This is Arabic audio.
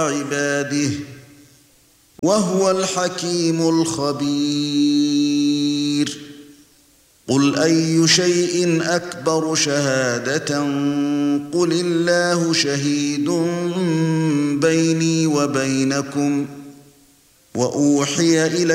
عباده وهو الحكيم الخبير. قل أي شيء أكبر شهادة قل الله شهيد بيني وبينكم وأوحي إلي